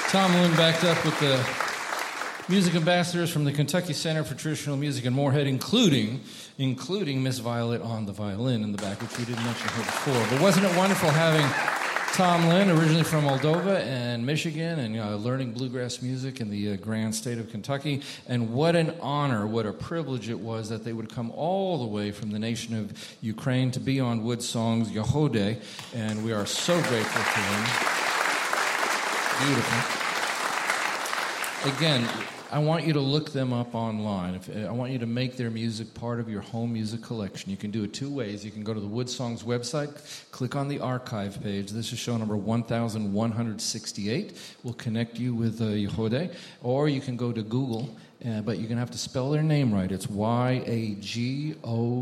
Tom Lynn backed up with the music ambassadors from the Kentucky Center for Traditional Music in Moorhead, including Miss Violet on the violin in the back, which we didn't mention her before. But wasn't it wonderful having Tom Lynn, originally from Moldova and Michigan, and learning bluegrass music in the grand state of Kentucky. And what an honor, what a privilege it was that they would come all the way from the nation of Ukraine to be on Wood Song's Yehode, and we are so grateful to them. Beautiful. Again, I want you to look them up online. I want you to make their music part of your home music collection. You can do it two ways. You can go to the Wood Songs website, click on the archive page. This is show number 1168. We'll connect you with Yehode. Or you can go to Google, but you're going to have to spell their name right. It's Yagody.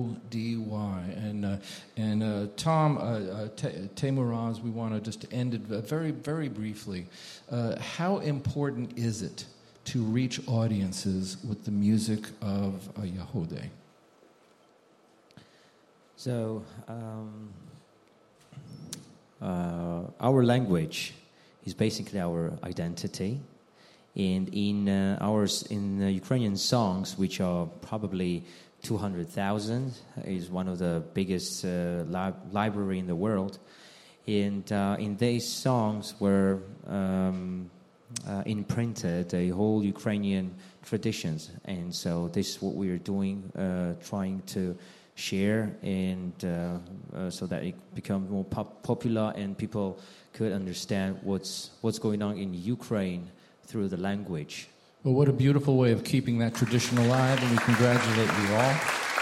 And Tom, Teimuraz, we want to just end it very, very briefly. How important is it to reach audiences with the music of Yehode? So, our language is basically our identity, and in Ukrainian songs, which are probably 200,000, is one of the biggest library in the world, and in these songs were imprinted a whole Ukrainian traditions, and so this is what we are doing, trying to share, and so that it becomes more popular and people could understand what's going on in Ukraine through the language. Well, what a beautiful way of keeping that tradition alive, and we congratulate you all.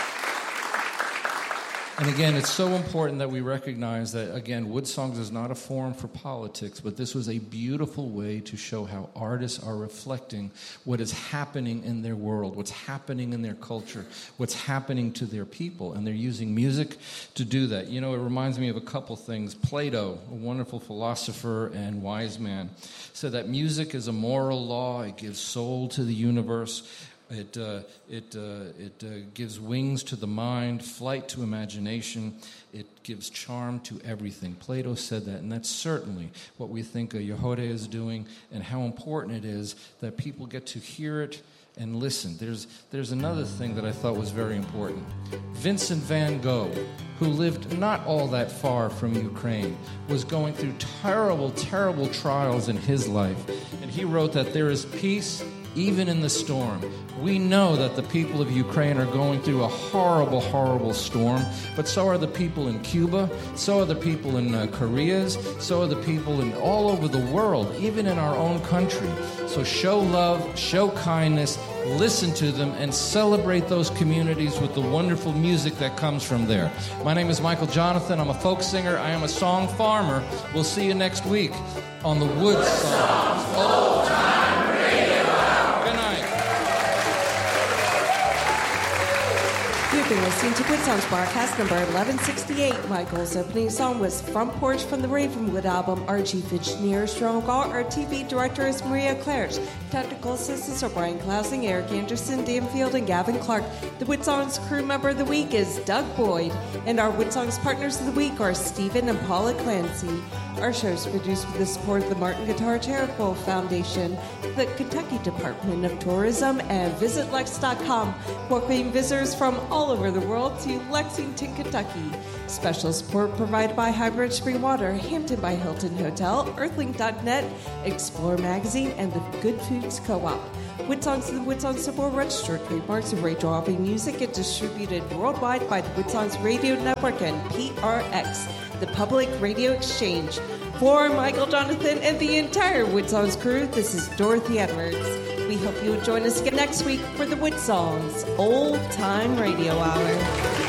And again, it's so important that we recognize that, again, Wood Songs is not a forum for politics, but this was a beautiful way to show how artists are reflecting what is happening in their world, what's happening in their culture, what's happening to their people, and they're using music to do that. It reminds me of a couple things. Plato, a wonderful philosopher and wise man, said that music is a moral law. It gives soul to the universe. It gives wings to the mind, flight to imagination. It gives charm to everything. Plato said that, and that's certainly what we think Yehode is doing, and how important it is that people get to hear it and listen. There's another thing that I thought was very important. Vincent van Gogh, who lived not all that far from Ukraine, was going through terrible, terrible trials in his life, and he wrote that there is peace even in the storm. We know that the people of Ukraine are going through a horrible, horrible storm, but so are the people in Cuba, so are the people in Korea, so are the people in all over the world, even in our own country. So show love, show kindness, listen to them, and celebrate those communities with the wonderful music that comes from there. My name is Michael Jonathan. I'm a folk singer. I am a song farmer. We'll see you next week on the Wood Songs Old Time Radio. Good night. You've been listening to Wood Songs broadcast number 1168. Michael's opening song was Front Porch from the Ravenwood album. Our chief engineer is Jerome Gall. Our TV director is Maria Clares. Technical assistants are Brian Klausing, Eric Anderson, Dan Field, and Gavin Clark. The Wood Songs crew member of the week is Doug Boyd. And our Wood Songs partners of the week are Stephen and Paula Clancy. Our show is produced with the support of the Martin Guitar Charitable Foundation, the Kentucky Department of Tourism, and VisitLex.com, welcoming visitors from all over the world to Lexington, Kentucky. Special support provided by Highbridge Spring Water, Hampton by Hilton Hotel, Earthlink.net, Explore Magazine, and the Good Foods Co-op. Wood Songs and the Wood Songs Civil registered trademarks of Rachel Alvey Music and distributed worldwide by the Wood Songs Radio Network and PRX, the Public Radio Exchange. For Michael Jonathan and the entire Wood Songs crew, this is Dorothy Edwards. We hope you'll join us again next week for the Wood Songs Old Time Radio Hour.